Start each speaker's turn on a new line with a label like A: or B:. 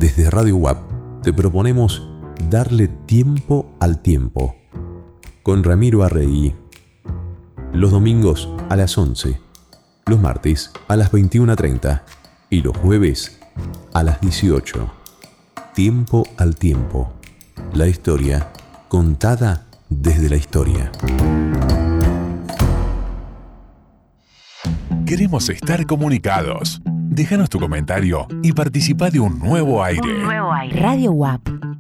A: Desde Radio UAP te proponemos darle tiempo al tiempo. Con Ramiro Arregui. Los domingos a las 11, los martes a las 21:30 y los jueves a las 18. Tiempo al tiempo. La historia contada desde la historia.
B: Queremos estar comunicados. Déjanos tu comentario y participa de un nuevo aire.
C: Radio UAP.